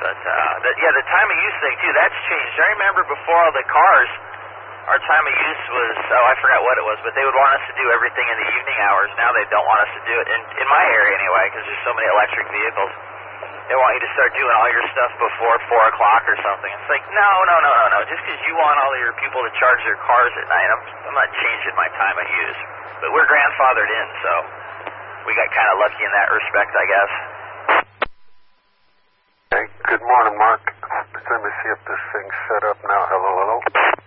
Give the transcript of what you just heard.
But, yeah, the time of use thing, too, that's changed. I remember before all the cars, our time of use was, I forgot what it was, but they would want us to do everything in the evening hours. Now they don't want us to do it, in my area anyway, because there's so many electric vehicles. They want you to start doing all your stuff before 4 o'clock or something. It's like, no. Just because you want all your people to charge their cars at night, I'm not changing my time of use. But we're grandfathered in, so we got kind of lucky in that respect, I guess. Hey, good morning, Mark. Let me see if this thing's set up now. Hello.